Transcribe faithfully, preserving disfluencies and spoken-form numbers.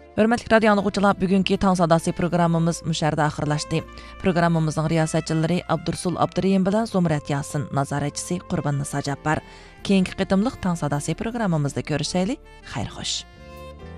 Hörmətli radio anlıqçılar, bugünkü Tang Sadası programımız müşərdə axırlaşdı. Programımızın riyasətçiləri Abdursul Abduriyim bilan Zumrat Yasin, nazaretçisi Qurban Nisa Cabbar. Keyinki qitimliq Tang Sadası programımızda görüşəyli. Xeyr xoş.